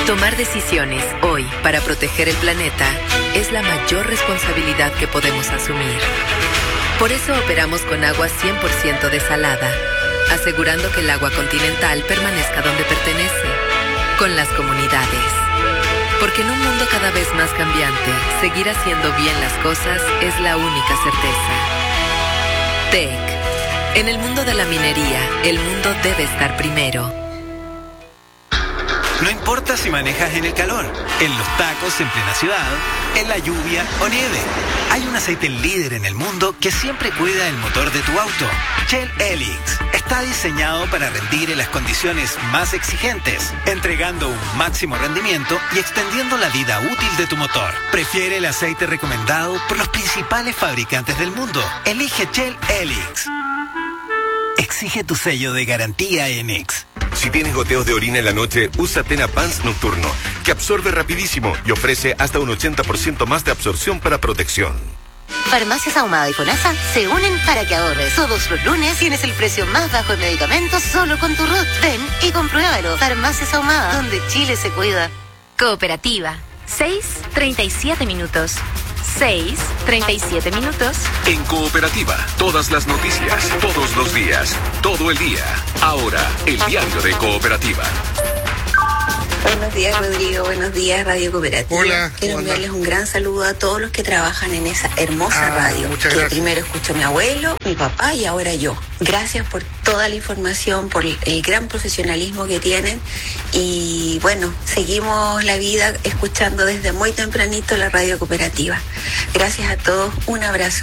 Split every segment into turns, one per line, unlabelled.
Tomar decisiones hoy para proteger el planeta es la mayor responsabilidad que podemos asumir. Por eso operamos con agua 100% desalada, asegurando que el agua continental permanezca donde pertenece, con las comunidades. Porque en un mundo cada vez más cambiante, seguir haciendo bien las cosas es la única certeza. TEC. En el mundo de la minería, el mundo debe estar primero.
No importa si manejas en el calor, en los tacos en plena ciudad, en la lluvia o nieve. Hay un aceite líder en el mundo que siempre cuida el motor de tu auto. Shell Helix está diseñado para rendir en las condiciones más exigentes, entregando un máximo rendimiento y extendiendo la vida útil de tu motor. Prefiere el aceite recomendado por los principales fabricantes del mundo. Elige Shell Helix. Exige tu sello de garantía Enix.
Si tienes goteos de orina en la noche, usa Tena Pants Nocturno, que absorbe rapidísimo y ofrece hasta un 80% más de absorción para protección.
Farmacias Ahumada y FONASA se unen para que ahorres. Todos los lunes tienes el precio más bajo en medicamentos solo con tu RUT. Ven y compruébalo. Farmacias Ahumada, donde Chile se cuida.
Cooperativa. 6:37 minutos. 6:37 minutos.
En Cooperativa, todas las noticias, todos los días, todo el día. Ahora, el diario de Cooperativa.
Buenos días, Rodrigo. Buenos días, Radio Cooperativa.
Hola.
Quiero enviarles un gran saludo a todos los que trabajan en esa hermosa radio.
Muchas
que
gracias.
primero escucho a mi abuelo, mi papá y ahora yo. Gracias por toda la información, por el gran profesionalismo que tienen. Y bueno, seguimos la vida escuchando desde muy tempranito la Radio Cooperativa. Gracias a todos. Un abrazo.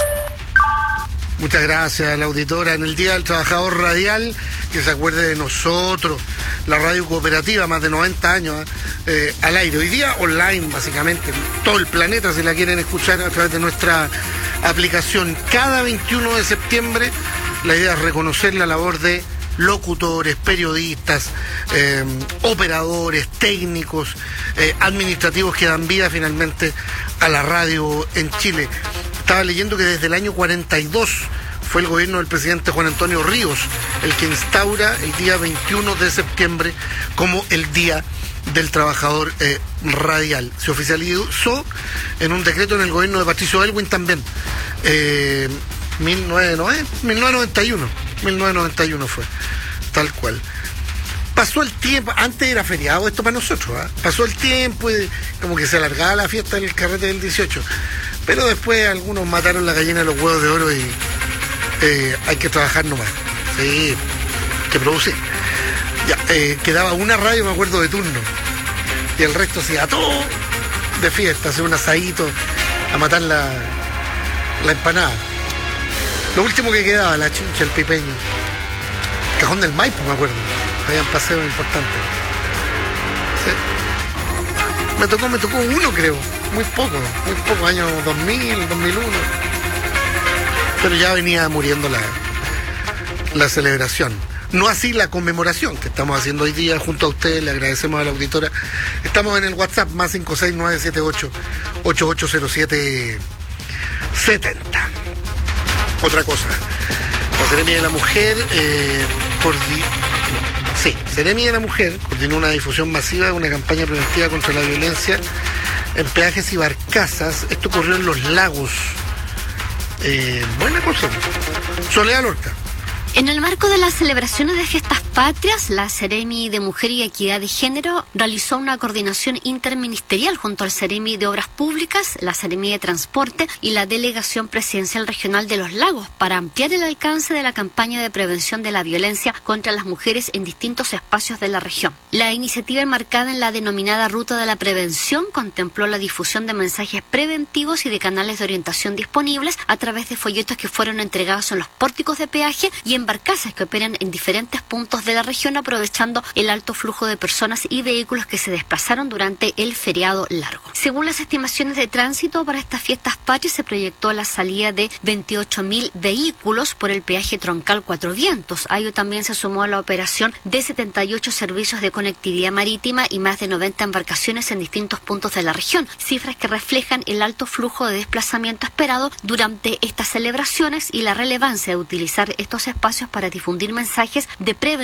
Muchas gracias a la auditora. En el Día del Trabajador Radial, que se acuerde de nosotros, la Radio Cooperativa, más de 90 años al aire. Hoy día online, básicamente, todo el planeta, si la quieren escuchar a través de nuestra aplicación. Cada 21 de septiembre, la idea es reconocer la labor de locutores, periodistas, operadores, técnicos, administrativos que dan vida finalmente a la radio en Chile. Estaba leyendo que desde el año 42 fue el gobierno del presidente Juan Antonio Ríos el que instaura el día 21 de septiembre como el Día del Trabajador Radial. Se oficializó en un decreto en el gobierno de Patricio Aylwin también. 1991 fue, tal cual. Pasó el tiempo, antes era feriado esto para nosotros, pasó el tiempo y como que se alargaba la fiesta en el carrete del 18, pero después algunos mataron la gallina de los huevos de oro y hay que trabajar nomás, sí, que producir. Ya, quedaba una radio, me acuerdo, de turno, y el resto se iba todo de fiesta, hacer un asadito, a matar la empanada. Lo último que quedaba, la chincha, el pipeño, Cajón del Maipo, me acuerdo. Habían paseos importantes. Sí. Me tocó uno, creo. Muy poco, año 2000, 2001. Pero ya venía muriendo la celebración. No así la conmemoración que estamos haciendo hoy día junto a ustedes. Le agradecemos a la auditora. Estamos en el WhatsApp más 56978880770. Otra cosa. La Seremi de la Mujer Seremi de la Mujer coordinó una difusión masiva de una campaña preventiva contra la violencia en peajes y barcazas. Esto ocurrió en Los Lagos. Buena cosa. Soledad Lorca.
En el marco de las celebraciones de Fiestas Patrias, la Seremi de Mujer y Equidad de Género realizó una coordinación interministerial junto al Seremi de Obras Públicas, la Seremi de Transporte y la Delegación Presidencial Regional de Los Lagos para ampliar el alcance de la campaña de prevención de la violencia contra las mujeres en distintos espacios de la región. La iniciativa enmarcada en la denominada Ruta de la Prevención contempló la difusión de mensajes preventivos y de canales de orientación disponibles a través de folletos que fueron entregados en los pórticos de peaje y en barcazas que operan en diferentes puntos de la región, aprovechando el alto flujo de personas y vehículos que se desplazaron durante el feriado largo. Según las estimaciones de tránsito para estas Fiestas Patrias, se proyectó la salida de 28.000 vehículos por el peaje troncal Cuatro Vientos. A ello también se sumó a la operación de 78 servicios de conectividad marítima y más de 90 embarcaciones en distintos puntos de la región, cifras que reflejan el alto flujo de desplazamiento esperado durante estas celebraciones y la relevancia de utilizar estos espacios para difundir mensajes de prevención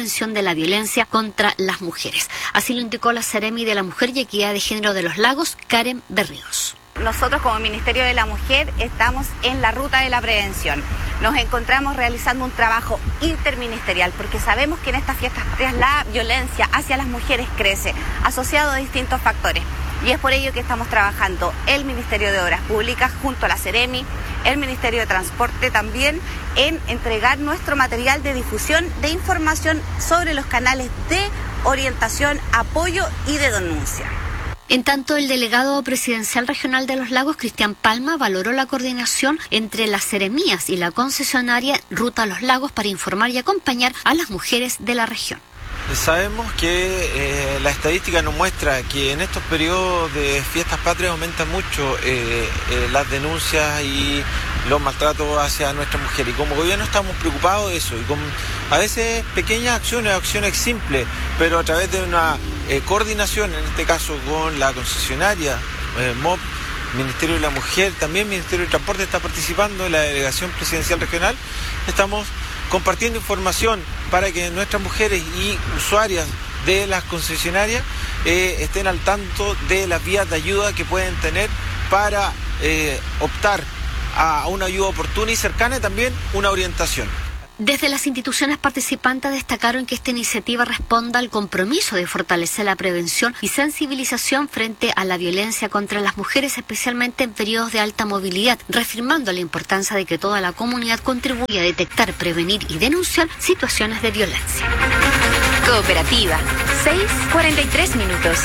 prevención de la violencia contra las mujeres. Así lo indicó la Seremi de la Mujer y Equidad de Género de Los Lagos, Karen Berríos.
Nosotros como Ministerio de la Mujer estamos en la ruta de la prevención. Nos encontramos realizando un trabajo interministerial porque sabemos que en estas fiestas patrias la violencia hacia las mujeres crece, asociado a distintos factores. Y es por ello que estamos trabajando el Ministerio de Obras Públicas junto a la Seremi, el Ministerio de Transporte también, en entregar nuestro material de difusión de información sobre los canales de orientación, apoyo y de denuncia.
En tanto, el delegado presidencial regional de Los Lagos, Cristian Palma, valoró la coordinación entre las seremías y la concesionaria Ruta a Los Lagos para informar y acompañar a las mujeres de la región.
Sabemos que la estadística nos muestra que en estos periodos de fiestas patrias aumentan mucho las denuncias y los maltratos hacia nuestras mujeres. Y como gobierno estamos preocupados de eso. Y con a veces pequeñas acciones simples, pero a través de una coordinación, en este caso con la concesionaria, MOP, Ministerio de la Mujer, también Ministerio de Transporte está participando en la delegación presidencial regional. Estamos compartiendo información para que nuestras mujeres y usuarias de las concesionarias estén al tanto de las vías de ayuda que pueden tener para optar a una ayuda oportuna y cercana y también una orientación.
Desde las instituciones participantes destacaron que esta iniciativa responda al compromiso de fortalecer la prevención y sensibilización frente a la violencia contra las mujeres, especialmente en periodos de alta movilidad, reafirmando la importancia de que toda la comunidad contribuya a detectar, prevenir y denunciar situaciones de violencia.
Cooperativa, 6:43 minutos.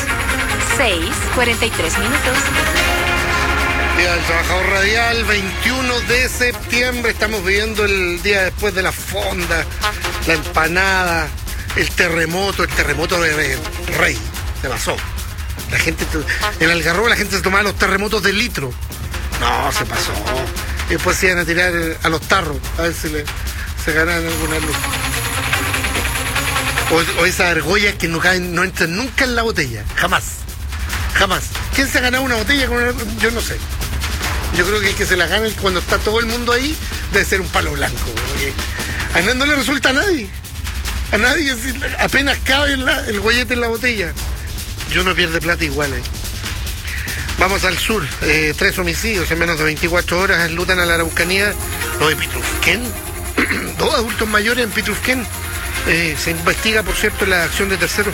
6:43 minutos.
Día del Trabajador Radial, 21 de septiembre, estamos viviendo el día después de la fonda, la empanada, el terremoto de Rey, se pasó. La gente, en Algarrobo la gente se tomaba los terremotos de litro. No, se pasó. Y después se iban a tirar a los tarros, a ver si se ganaban alguna luz. O esas argollas que no entran nunca en la botella, jamás. ¿Quién se ha ganado una botella con una? Yo no sé. Yo creo que el que se la gana cuando está todo el mundo ahí debe ser un palo blanco. A nadie no le resulta a nadie. A nadie apenas cabe el gollete en la botella. Y uno pierde plata igual. Vamos al sur. 3 homicidios en menos de 24 horas enlutan a la Araucanía. Lo de Pitrufquén. 2 adultos mayores en Pitrufquén. Se investiga, por cierto, la acción de terceros.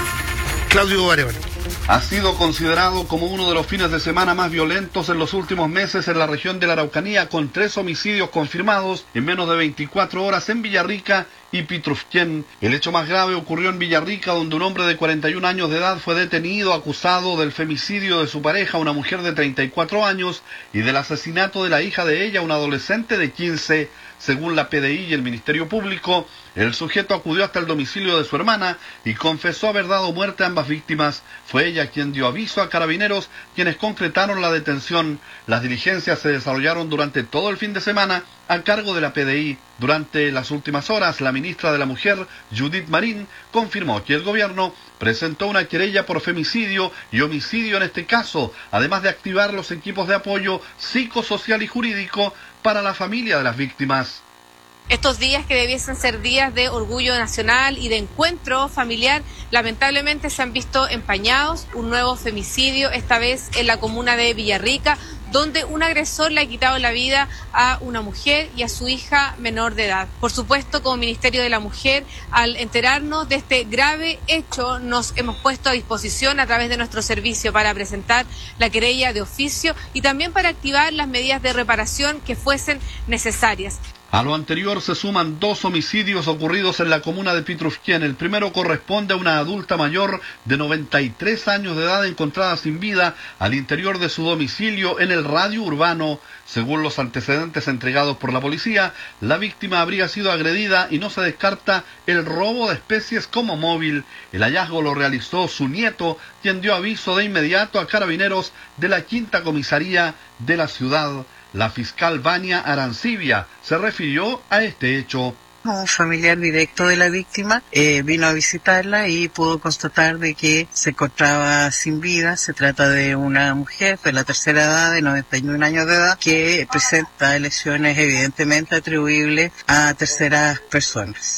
Claudio Arevalo.
Ha sido considerado como uno de los fines de semana más violentos en los últimos meses en la región de la Araucanía, con 3 homicidios confirmados en menos de 24 horas en Villarrica y Pitrufquén. El hecho más grave ocurrió en Villarrica, donde un hombre de 41 años de edad fue detenido acusado del femicidio de su pareja, una mujer de 34 años, y del asesinato de la hija de ella, una adolescente de 15. Según la PDI y el Ministerio Público, el sujeto acudió hasta el domicilio de su hermana y confesó haber dado muerte a ambas víctimas. Fue ella quien dio aviso a carabineros, quienes concretaron la detención. Las diligencias se desarrollaron durante todo el fin de semana a cargo de la PDI. Durante las últimas horas, la ministra de la Mujer, Judith Marín, confirmó que el gobierno presentó una querella por femicidio y homicidio en este caso, además de activar los equipos de apoyo psicosocial y jurídico para la familia de las víctimas.
Estos días que debiesen ser días de orgullo nacional y de encuentro familiar, lamentablemente se han visto empañados. Un nuevo femicidio, esta vez en la comuna de Villarrica, donde un agresor le ha quitado la vida a una mujer y a su hija menor de edad. Por supuesto, como Ministerio de la Mujer, al enterarnos de este grave hecho, nos hemos puesto a disposición a través de nuestro servicio para presentar la querella de oficio y también para activar las medidas de reparación que fuesen necesarias.
A lo anterior se suman 2 homicidios ocurridos en la comuna de Pitrufquén. El primero corresponde a una adulta mayor de 93 años de edad encontrada sin vida al interior de su domicilio en el radio urbano. Según los antecedentes entregados por la policía, la víctima habría sido agredida y no se descarta el robo de especies como móvil. El hallazgo lo realizó su nieto, quien dio aviso de inmediato a carabineros de la 5ª comisaría de la ciudad. La fiscal Vania Arancibia se refirió a este hecho.
Un familiar directo de la víctima vino a visitarla y pudo constatar de que se encontraba sin vida. Se trata de una mujer de la tercera edad, de 91 años de edad, que presenta lesiones evidentemente atribuibles a terceras personas.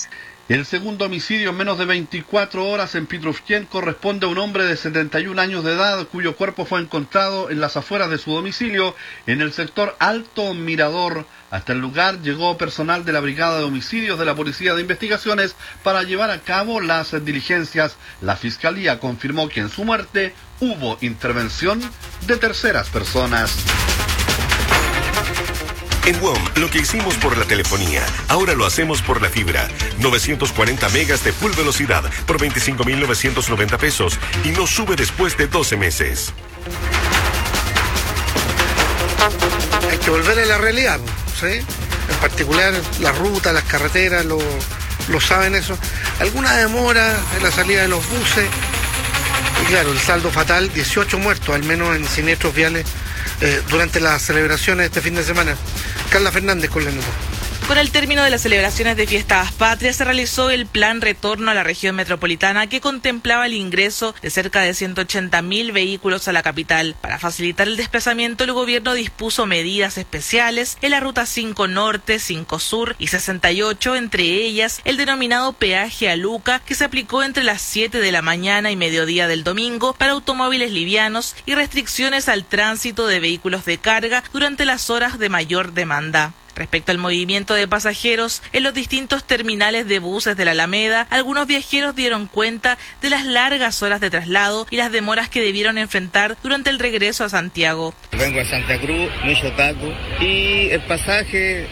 El segundo homicidio en menos de 24 horas en Pitrufquén corresponde a un hombre de 71 años de edad cuyo cuerpo fue encontrado en las afueras de su domicilio en el sector Alto Mirador. Hasta el lugar llegó personal de la Brigada de Homicidios de la Policía de Investigaciones para llevar a cabo las diligencias. La Fiscalía confirmó que en su muerte hubo intervención de terceras personas.
En WOM, lo que hicimos por la telefonía, ahora lo hacemos por la fibra. 940 megas de full velocidad por 25.990 pesos y no sube después de 12 meses.
Hay que volver a la realidad, ¿sí? En particular, las rutas, las carreteras, lo saben eso. Alguna demora en la salida de los buses. Y claro, el saldo fatal, 18 muertos, al menos en siniestros viales, durante las celebraciones de este fin de semana. Carla Fernández con la nota.
Con el término de las celebraciones de Fiestas Patrias se realizó el plan retorno a la región metropolitana que contemplaba el ingreso de cerca de 180.000 vehículos a la capital. Para facilitar el desplazamiento, el gobierno dispuso medidas especiales en la ruta 5 Norte, 5 Sur y 68, entre ellas el denominado peaje a Luca, que se aplicó entre las 7 de la mañana y mediodía del domingo para automóviles livianos y restricciones al tránsito de vehículos de carga durante las horas de mayor demanda. Respecto al movimiento de pasajeros, en los distintos terminales de buses de la Alameda, algunos viajeros dieron cuenta de las largas horas de traslado y las demoras que debieron enfrentar durante el regreso a Santiago.
Vengo a Santa Cruz, mucho taco, y el pasaje,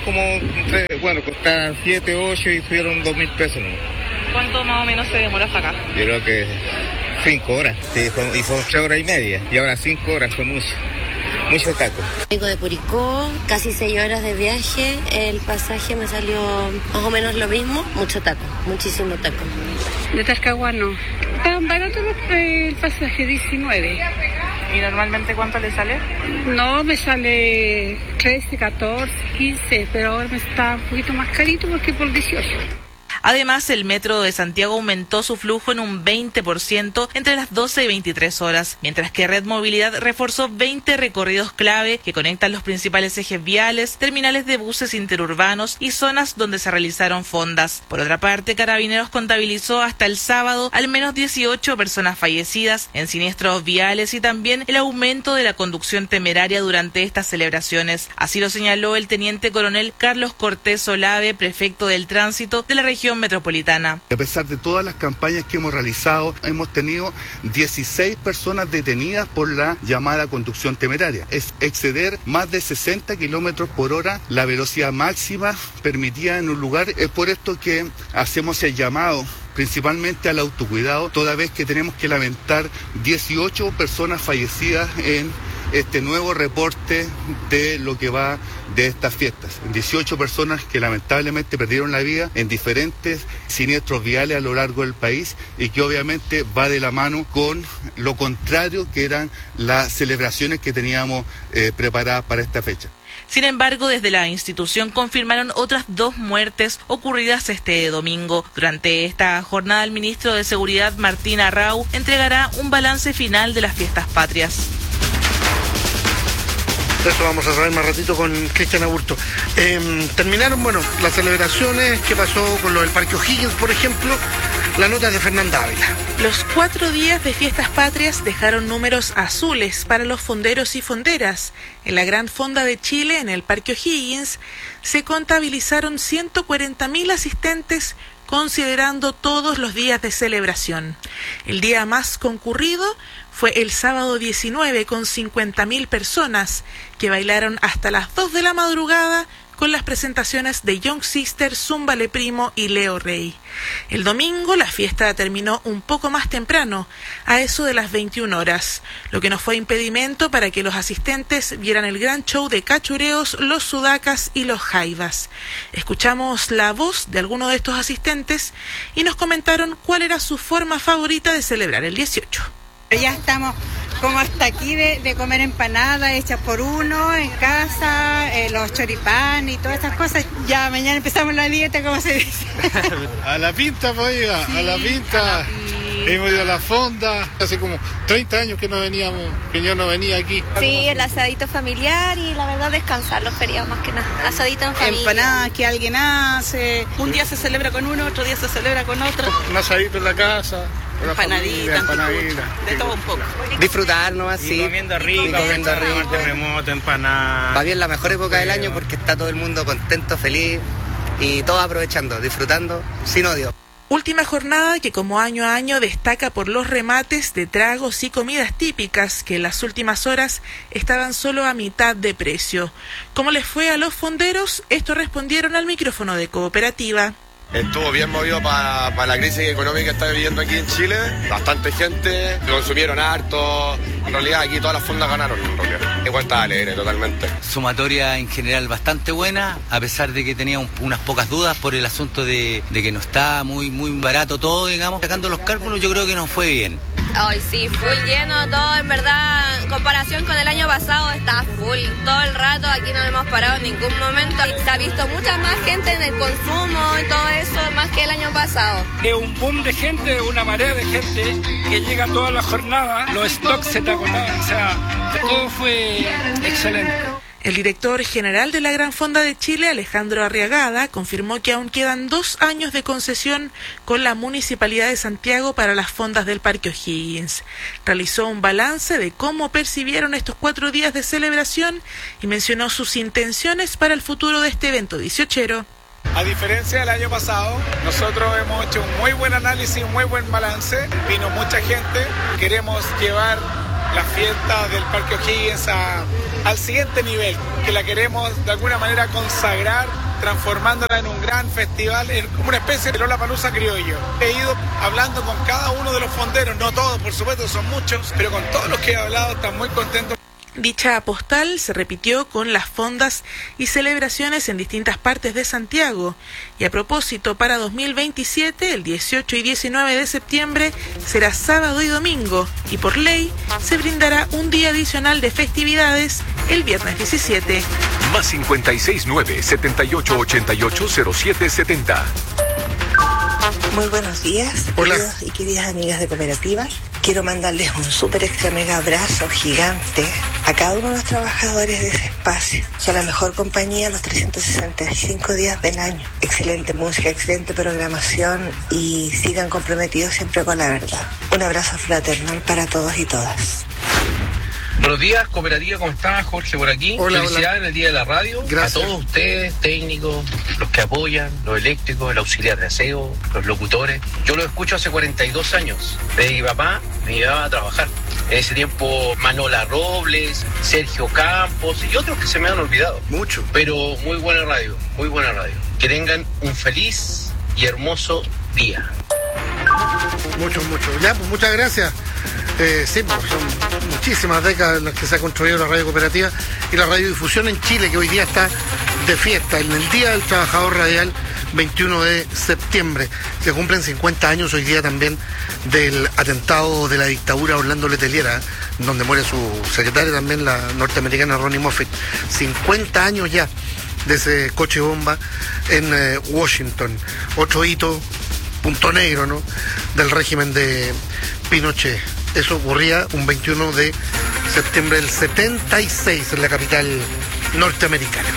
costaba 7, 8 y fueron 2.000 pesos. ¿No?
¿Cuánto más o menos se demora hasta acá?
Yo creo que 5 horas, sí, y son 3 horas y media, y ahora 5 horas son mucho taco.
Vengo de Curicó, casi 6 horas de viaje, el pasaje me salió más o menos lo mismo, mucho taco, muchísimo taco.
De Talcahuano, tan barato el pasaje, 19.
¿Y normalmente cuánto le sale?
No, me sale 13, 14, 15, pero ahora me está un poquito más carito porque por 18.
Además, el metro de Santiago aumentó su flujo en un 20% entre las 12 y 23 horas, mientras que Red Movilidad reforzó 20 recorridos clave que conectan los principales ejes viales, terminales de buses interurbanos y zonas donde se realizaron fondas. Por otra parte, Carabineros contabilizó hasta el sábado al menos 18 personas fallecidas en siniestros viales y también el aumento de la conducción temeraria durante estas celebraciones. Así lo señaló el teniente coronel Carlos Cortés Olave, prefecto del tránsito de la región metropolitana.
A pesar de todas las campañas que hemos realizado, hemos tenido 16 personas detenidas por la llamada conducción temeraria. Es exceder más de 60 kilómetros por hora la velocidad máxima permitida en un lugar. Es por esto que hacemos el llamado principalmente al autocuidado, toda vez que tenemos que lamentar 18 personas fallecidas en este nuevo reporte de lo que va de estas fiestas. 18 personas que lamentablemente perdieron la vida en diferentes siniestros viales a lo largo del país y que obviamente va de la mano con lo contrario que eran las celebraciones que teníamos preparadas para esta fecha.
Sin embargo, desde la institución confirmaron otras 2 muertes ocurridas este domingo. Durante esta jornada, el ministro de Seguridad, Martín Arrau, entregará un balance final de las Fiestas Patrias.
Eso vamos a saber más ratito con Cristian Aburto. Terminaron, las celebraciones. ¿Qué pasó con lo del Parque O'Higgins, por ejemplo? La nota de Fernanda Ávila.
Los 4 días de Fiestas Patrias dejaron números azules para los fonderos y fonderas. En la Gran Fonda de Chile, en el Parque O'Higgins, se contabilizaron 140.000 asistentes, considerando todos los días de celebración. El día más concurrido fue el sábado 19, con 50.000 personas que bailaron hasta las 2 de la madrugada con las presentaciones de Young Sister, Zumba Le Primo y Leo Rey. El domingo la fiesta terminó un poco más temprano, a eso de las 21 horas, lo que no fue impedimento para que los asistentes vieran el gran show de cachureos, los sudacas y los jaivas. Escuchamos la voz de alguno de estos asistentes y nos comentaron cuál era su forma favorita de celebrar el 18.
Ya estamos como hasta aquí de comer empanadas hechas por uno en casa, los choripán y todas esas cosas. Ya mañana empezamos la dieta, como se dice.
A la pinta, pues, sí, a la pinta.
Hemos ido a la fonda, hace como 30 años que yo no venía aquí.
Sí, el asadito familiar y la verdad descansar los feriados más que nada. Asadito en familia.
Empanadas que alguien hace, un día se celebra con uno, otro día se celebra con otro.
Un asadito en la casa.
Empanadita, de todo un poco.
Disfrutarnos así.
Comiendo rico, terremoto, empanada.
Va bien la mejor época del año porque está todo el mundo contento, feliz y todos aprovechando, disfrutando, sin odio.
Última jornada que como año a año destaca por los remates de tragos y comidas típicas que en las últimas horas estaban solo a mitad de precio. ¿Cómo les fue a los fonderos? Esto respondieron al micrófono de Cooperativa.
Estuvo bien movido para la crisis económica que está viviendo aquí en Chile. Bastante gente, consumieron harto. En realidad aquí todas las fondas ganaron, en realidad. Igual estaba alegre, totalmente.
Sumatoria en general bastante buena, a pesar de que tenía unas pocas dudas por el asunto de que no está muy barato todo, digamos. Sacando los cálculos yo creo que nos fue bien.
Ay, sí, full lleno todo, en verdad, en comparación con el año pasado está full. Todo el rato aquí no hemos parado en ningún momento. Se ha visto mucha más gente en el consumo y todo eso, más que el año pasado.
Es un boom de gente, una marea de gente que llega toda la jornada, los stocks se te agotaban, o sea, todo fue excelente.
El director general de la Gran Fonda de Chile, Alejandro Arriagada, confirmó que aún quedan 2 años de concesión con la Municipalidad de Santiago para las fondas del Parque O'Higgins. Realizó un balance de cómo percibieron estos 4 días de celebración y mencionó sus intenciones para el futuro de este evento 18ero.
A diferencia del año pasado, nosotros hemos hecho un muy buen análisis, un muy buen balance. Vino mucha gente, queremos llevar la fiesta del Parque O'Higgins al siguiente nivel, que la queremos de alguna manera consagrar, transformándola en un gran festival, en una especie de Lollapalooza criollo. He ido hablando con cada uno de los fonderos, no todos, por supuesto, son muchos, pero con todos los que he hablado están muy contentos.
Dicha postal se repitió con las fondas y celebraciones en distintas partes de Santiago. Y a propósito, para 2027, el 18 y 19 de septiembre, será sábado y domingo. Y por ley, se brindará un día adicional de festividades el viernes 17.
Más 569-7888-0770.
Muy buenos días, queridos y queridas amigas de Cooperativa. Quiero mandarles un súper extra mega abrazo gigante a cada uno de los trabajadores de ese espacio. Son la mejor compañía los 365 días del año. Excelente música, excelente programación y sigan comprometidos siempre con la verdad. Un abrazo fraternal para todos y todas.
Buenos días, Cooperativa, ¿cómo está? Jorge por aquí.
Hola,
felicidades en el Día de la Radio.
Gracias.
A todos ustedes, técnicos, los que apoyan, los eléctricos, el auxiliar de aseo, los locutores. Yo los escucho hace 42 años. Desde mi papá me llevaba a trabajar. En ese tiempo, Manola Robles, Sergio Campos y otros que se me han olvidado.
Mucho.
Pero muy buena radio, muy buena radio. Que tengan un feliz y hermoso día.
Mucho. Ya, pues muchas gracias. Sí, pues son muchísimas décadas en las que se ha construido la radio cooperativa y la radiodifusión en Chile, que hoy día está de fiesta, en el Día del Trabajador Radial, 21 de septiembre. Se cumplen 50 años hoy día también del atentado de la dictadura a Orlando Letelier, donde muere su secretaria también, la norteamericana Ronnie Moffett. 50 años ya de ese coche bomba en Washington. Otro hito, punto negro, ¿no?, del régimen de Pinochet. Eso ocurría un 21 de septiembre del 76 en la capital norteamericana.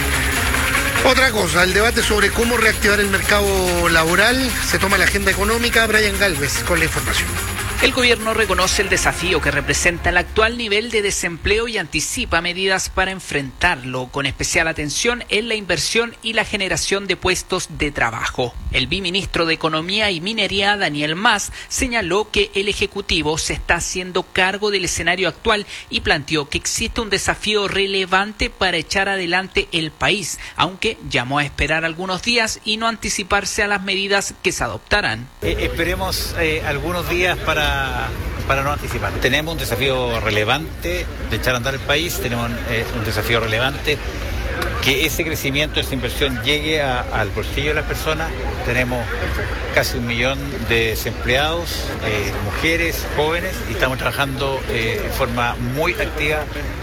Otra cosa, el debate sobre cómo reactivar el mercado laboral. Se toma la agenda económica. Brian Galvez con la información.
El gobierno reconoce el desafío que representa el actual nivel de desempleo y anticipa medidas para enfrentarlo, con especial atención en la inversión y la generación de puestos de trabajo. El viceministro de Economía y Minería, Daniel Mas, señaló que el Ejecutivo se está haciendo cargo del escenario actual y planteó que existe un desafío relevante para echar adelante el país, aunque llamó a esperar algunos días y no anticiparse a las medidas que se adoptarán.
Esperemos algunos días para no anticipar. Tenemos un desafío relevante de echar a andar el país, tenemos un desafío relevante que ese crecimiento, esa inversión llegue al bolsillo de las personas. Tenemos casi 1 millón de desempleados, mujeres, jóvenes, y estamos trabajando de forma muy activa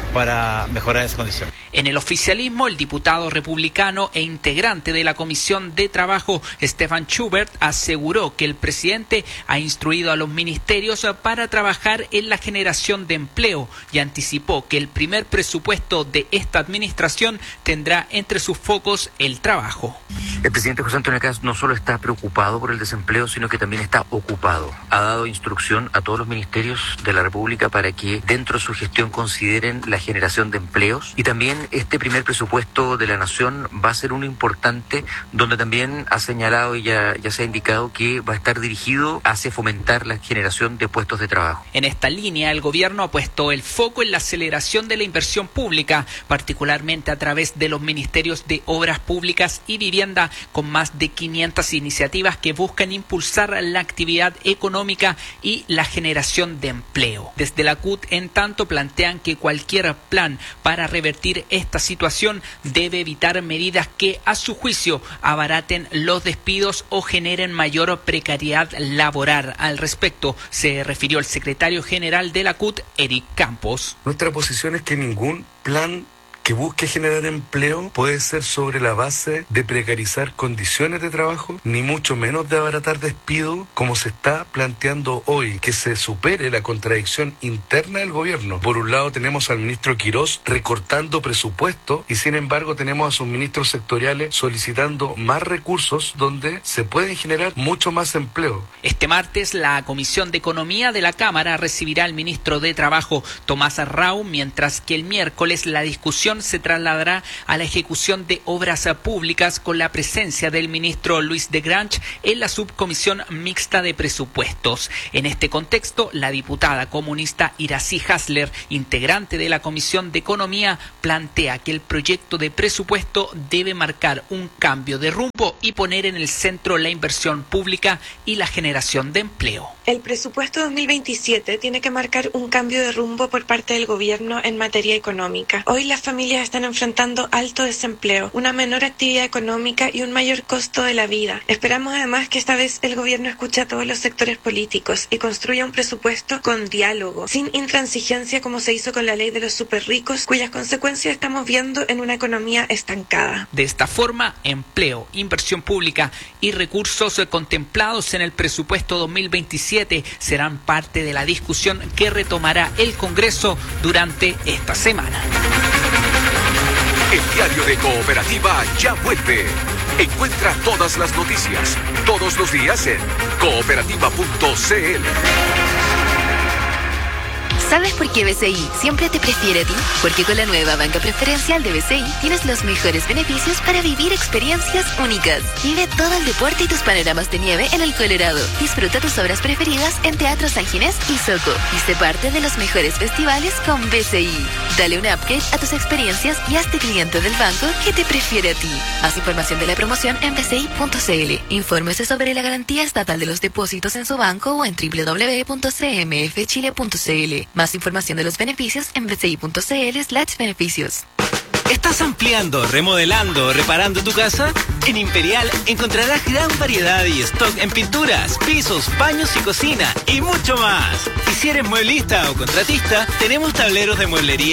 para mejorar esa condición.
En el oficialismo, el diputado republicano e integrante de la Comisión de Trabajo, Stefan Schubert, aseguró que el presidente ha instruido a los ministerios para trabajar en la generación de empleo y anticipó que el primer presupuesto de esta administración tendrá entre sus focos el trabajo.
El presidente José Antonio Kast no solo está preocupado por el desempleo, sino que también está ocupado. Ha dado instrucción a todos los ministerios de la República para que dentro de su gestión consideren la generación de empleos, y también este primer presupuesto de la Nación va a ser uno importante, donde también ha señalado y ya se ha indicado que va a estar dirigido hacia fomentar la generación de puestos de trabajo.
En esta línea, el gobierno ha puesto el foco en la aceleración de la inversión pública, particularmente a través de los ministerios de Obras Públicas y Vivienda, con más de 500 iniciativas que buscan impulsar la actividad económica y la generación de empleo. Desde la CUT, en tanto, plantean que cualquier plan para revertir esta situación debe evitar medidas que, a su juicio, abaraten los despidos o generen mayor precariedad laboral. Al respecto, se refirió el secretario general de la CUT, Eric Campos.
Nuestra posición es que ningún plan que busque generar empleo puede ser sobre la base de precarizar condiciones de trabajo, ni mucho menos de abaratar despido, como se está planteando hoy, que se supere la contradicción interna del gobierno. Por un lado tenemos al ministro Quirós recortando presupuesto y sin embargo tenemos a sus ministros sectoriales solicitando más recursos donde se pueden generar mucho más empleo.
Este martes la Comisión de Economía de la Cámara recibirá al ministro de Trabajo, Tomás Raum, mientras que el miércoles la discusión se trasladará a la ejecución de obras públicas con la presencia del ministro Luis de Grange en la subcomisión mixta de presupuestos. En este contexto, la diputada comunista Iracy Hasler, integrante de la Comisión de Economía, plantea que el proyecto de presupuesto debe marcar un cambio de rumbo y poner en el centro la inversión pública y la generación de empleo.
El presupuesto 2027 tiene que marcar un cambio de rumbo por parte del gobierno en materia económica. Hoy las familias están enfrentando alto desempleo, una menor actividad económica y un mayor costo de la vida. Esperamos además que esta vez el gobierno escuche a todos los sectores políticos y construya un presupuesto con diálogo, sin intransigencia como se hizo con la ley de los superricos, cuyas consecuencias estamos viendo en una economía estancada.
De esta forma, empleo, inversión pública y recursos contemplados en el presupuesto 2027 serán parte de la discusión que retomará el Congreso durante esta semana.
El diario de Cooperativa ya vuelve. Encuentra todas las noticias, todos los días en cooperativa.cl.
¿Sabes por qué BCI siempre te prefiere a ti? Porque con la nueva banca preferencial de BCI tienes los mejores beneficios para vivir experiencias únicas. Vive todo el deporte y tus panoramas de nieve en el Colorado. Disfruta tus obras preferidas en Teatro San Ginés y Soco. Y sé parte de los mejores festivales con BCI. Dale un upgrade a tus experiencias y hazte cliente del banco que te prefiere a ti. Más información de la promoción en bci.cl. Infórmese sobre la garantía estatal de los depósitos en su banco o en www.cmfchile.cl. Más información de los beneficios en bci.cl/beneficios.
¿Estás ampliando, remodelando o reparando tu casa? En Imperial encontrarás gran variedad y stock en pinturas, pisos, baños y cocina y mucho más. Y si eres mueblista o contratista, tenemos tableros de mueblería